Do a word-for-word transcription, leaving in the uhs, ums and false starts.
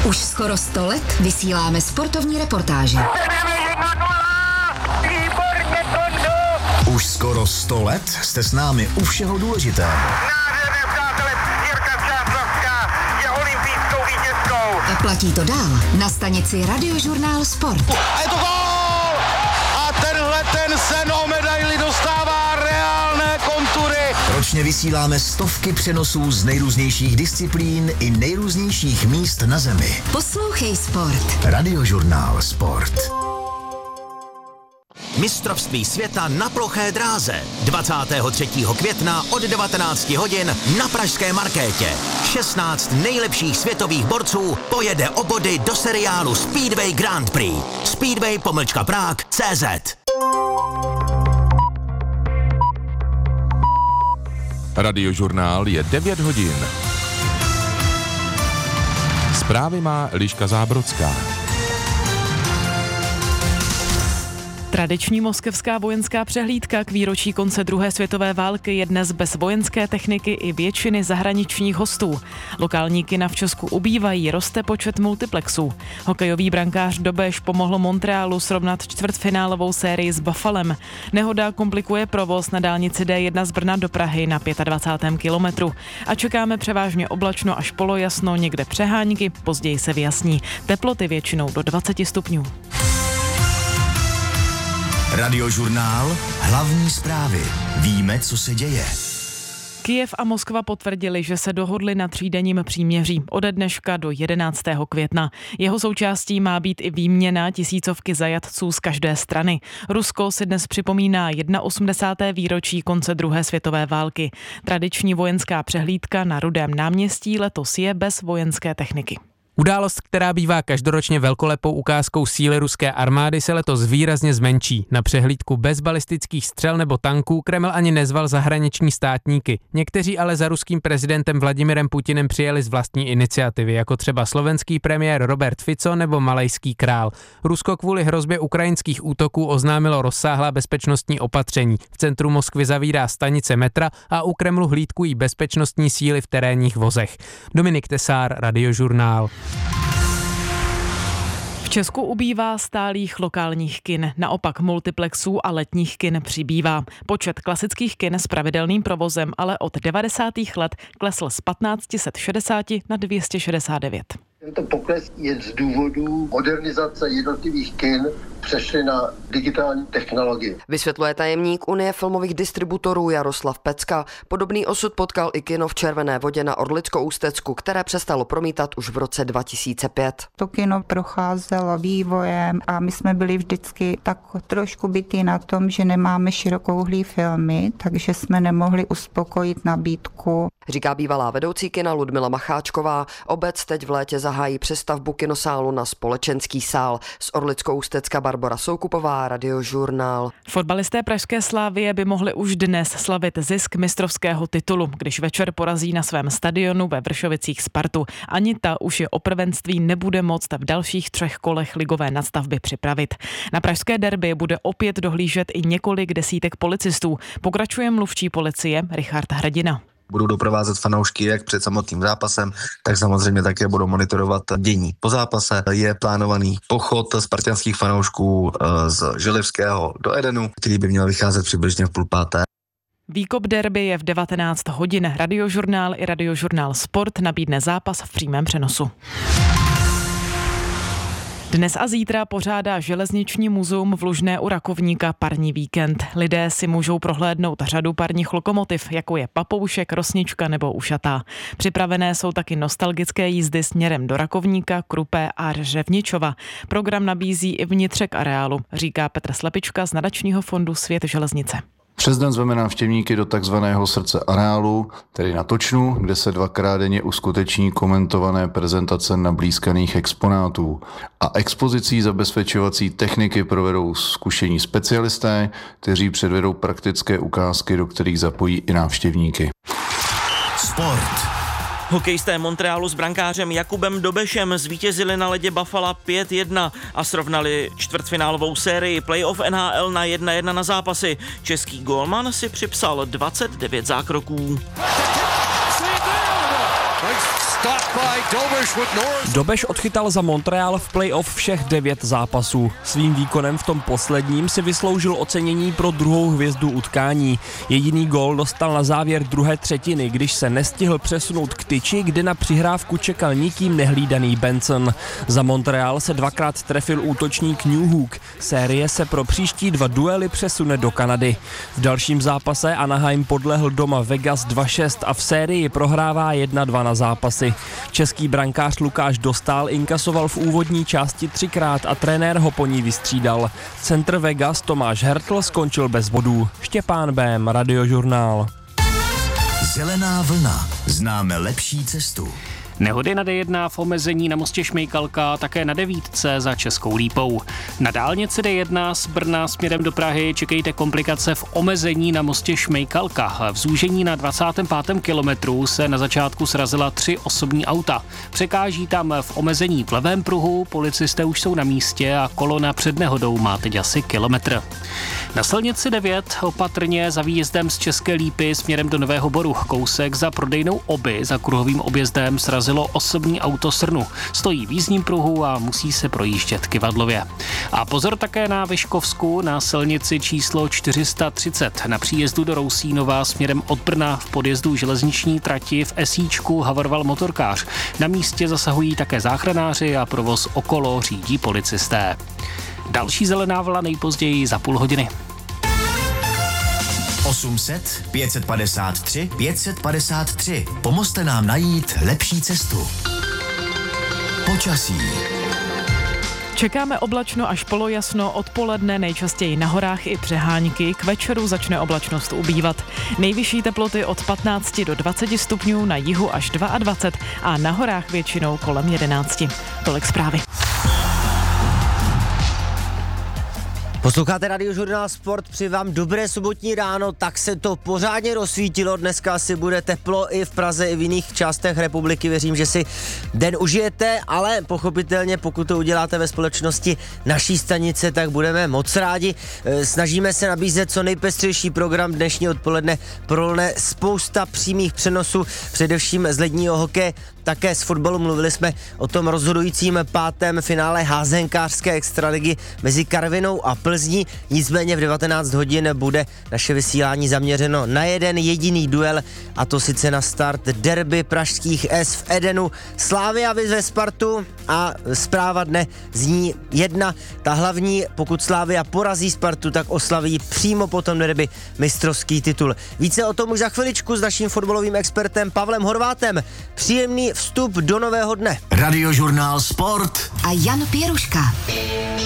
Už skoro sto let vysíláme sportovní reportáže. Už skoro sto let jste s námi u všeho důležitého. A platí to dál na stanici Radiožurnál Sport. A je to gól! A tenhle ten sen o medaili dostává reálné kontury. Ročně vysíláme stovky přenosů z nejrůznějších disciplín i nejrůznějších míst na zemi. Poslouchej Sport. Radiožurnál Sport. Mistrovství světa na ploché dráze. dvacátého třetího května od devatenácti hodin na pražské Markétě. šestnáct nejlepších světových borců pojede o body do seriálu Speedway Grand Prix. Speedway pomlčka Prague tečka cé zet. Radiožurnál je devět hodin. Zprávy má Liška Zábrodská. Tradiční moskevská vojenská přehlídka k výročí konce druhé světové války je dnes bez vojenské techniky i většiny zahraničních hostů. Lokální kina v Česku ubývají, roste počet multiplexů. Hokejový brankář Dobeš pomohl Montrealu srovnat čtvrtfinálovou sérii s Buffalem. Nehoda komplikuje provoz na dálnici dé jedna z Brna do Prahy na dvacátém pátém kilometru. A čekáme převážně oblačno až polojasno, někde přehánky, později se vyjasní. Teploty většinou do dvacet stupňů. Radiožurnál, hlavní zprávy. Víme, co se děje. Kyjev a Moskva potvrdili, že se dohodli na třídenním příměří ode dneška do jedenáctého května. Jeho součástí má být i výměna tisícovky zajatců z každé strany. Rusko si dnes připomíná osmdesátého prvního výročí konce druhé světové války. Tradiční vojenská přehlídka na Rudém náměstí letos je bez vojenské techniky. Událost, která bývá každoročně velkolepou ukázkou síly ruské armády, se letos výrazně zmenší. Na přehlídku bez balistických střel nebo tanků Kreml ani nezval zahraniční státníky. Někteří ale za ruským prezidentem Vladimirem Putinem přijeli z vlastní iniciativy, jako třeba slovenský premiér Robert Fico nebo malajský král. Rusko kvůli hrozbě ukrajinských útoků oznámilo rozsáhlá bezpečnostní opatření. V centru Moskvy zavírá stanice metra a u Kremlu hlídkují bezpečnostní síly v terénních vozech. Dominik Tesár, Radiožurnál. V Česku ubývá stálých lokálních kin, naopak multiplexů a letních kin přibývá. Počet klasických kin s pravidelným provozem ale od devadesátých let klesl z patnáct set šedesát na dvě stě šedesát devět. Tento pokles je z důvodu modernizace jednotlivých kin, přešly na digitální technologii. Vysvětluje tajemník Unie filmových distributorů Jaroslav Pecka. Podobný osud potkal i kino v Červené Vodě na Orlicko-Ústecku, které přestalo promítat už v roce dva tisíce pět. To kino procházelo vývojem a my jsme byli vždycky tak trošku bití na tom, že nemáme širokouhlý filmy, takže jsme nemohli uspokojit nabídku. Říká bývalá vedoucí kina Ludmila Macháčková. Obec teď v létě zahájí přestavbu kinosálu na společenský sál. Z Orlicko-Ústecka Barbora Soukupová, Radiožurnál. Fotbalisté pražské Slavie by mohli už dnes slavit zisk mistrovského titulu, když večer porazí na svém stadionu ve Vršovicích Spartu. Ani ta už je o prvenství nebude moct v dalších třech kolech ligové nadstavby připravit. Na pražské derby bude opět dohlížet i několik desítek policistů. Pokračuje mluvčí policie Richard Hradina. Budou doprovázet fanoušky jak před samotným zápasem, tak samozřejmě také budou monitorovat dění. Po zápase je plánovaný pochod spartanských fanoušků z Želivského do Edenu, který by měl vycházet přibližně v půl páté. Výkop derby je v devatenáct hodin. Radiožurnál i Radiožurnál Sport nabídne zápas v přímém přenosu. Dnes a zítra pořádá Železniční muzeum v Lužné u Rakovníka parní víkend. Lidé si můžou prohlédnout řadu parních lokomotiv, jako je Papoušek, Rosnička nebo Ušatá. Připravené jsou taky nostalgické jízdy směrem do Rakovníka, Krupé a Řevničova. Program nabízí i vnitřek areálu, říká Petr Slepička z nadačního fondu Svět železnice. Přes den zveme návštěvníky do takzvaného srdce areálu, tedy na Točnu, kde se dvakrát denně uskuteční komentované prezentace nablízkaných exponátů. A expozicí zabezpečovací techniky provedou zkušení specialisté, kteří předvedou praktické ukázky, do kterých zapojí i návštěvníky. Sport. Hokejisté Montrealu s brankářem Jakubem Dobešem zvítězili na ledě Buffala pět jedna a srovnali čtvrtfinálovou sérii playoff N H L na jedna jedna na zápasy. Český gólman si připsal dvacet devět zákroků. Dobeš odchytal za Montreal v playoff všech devět zápasů. Svým výkonem v tom posledním si vysloužil ocenění pro druhou hvězdu utkání. Jediný gól dostal na závěr druhé třetiny, když se nestihl přesunout k tyči, kde na přihrávku čekal nikým nehlídaný Benson. Za Montreal se dvakrát trefil útočník Newhook. Série se pro příští dva duely přesune do Kanady. V dalším zápase Anaheim podlehl doma Vegas dva šest a v sérii prohrává jedna dva na zápasy. Český brankář Lukáš Dostál inkasoval v úvodní části třikrát a trenér ho po ní vystřídal. Centr Vegas Tomáš Hertl skončil bez bodů. Štěpán Bém, Radiožurnál. Zelená vlna. Známe lepší cestu. Nehody na D jedna v omezení na mostě Šmejkalka, také na devítce za Českou Lípou. Na dálnici D jedna z Brna směrem do Prahy čekejte komplikace v omezení na mostě Šmejkalka. V zúžení na dvacátém pátém kilometru se na začátku srazila tři osobní auta. Překáží tam v omezení v levém pruhu, policisté už jsou na místě a kolona před nehodou má teď asi kilometr. Na silnici devět opatrně za výjezdem z České Lípy směrem do Nového Boru. Kousek za prodejnou Oby za kruhovým objezdem srazilo osobní auto Srnu. Stojí v jízdním pruhu a musí se projíždět Kyvadlově. A pozor také na Vyškovsku na silnici číslo čtyři sta třicet. Na příjezdu do Rousínova směrem od Brna v podjezdu železniční trati v Esíčku havaroval motorkář. Na místě zasahují také záchranáři a provoz okolo řídí policisté. Další zelená vlna nejpozději za půl hodiny. osm set, pět set padesát tři, pět set padesát tři. Pomozte nám najít lepší cestu. Počasí. Čekáme oblačno až polojasno, odpoledne nejčastěji na horách i přehánky, k večeru začne oblačnost ubývat. Nejvyšší teploty od patnácti do dvaceti stupňů, na jihu až dvacet dva a na horách většinou kolem jedenácti. Tolik zprávy. Posloucháte Radiožurnál Sport, přeji vám dobré sobotní ráno, tak se to pořádně rozsvítilo, dneska asi bude teplo i v Praze, i v jiných částech republiky, věřím, že si den užijete, ale pochopitelně, pokud to uděláte ve společnosti naší stanice, tak budeme moc rádi. Snažíme se nabízet co nejpestřejší program, dnešní odpoledne prolne spousta přímých přenosů, především z ledního hokeje, také z fotbalu. Mluvili jsme o tom rozhodujícím pátém finále házenkářské extraligy mezi Karvinou a Plzní. Nicméně v devatenáct hodin bude naše vysílání zaměřeno na jeden jediný duel, a to sice na start derby pražských S v Edenu. Slavia vyzve Spartu a zpráva dne zní jedna. Ta hlavní, pokud Slavia porazí Spartu, tak oslaví přímo po tom derby mistrovský titul. Více o tom už za chviličku s naším fotbalovým expertem Pavlem Horvátem. Příjemný vstup do nového dne. Radiožurnál Sport a Jan Pěruška.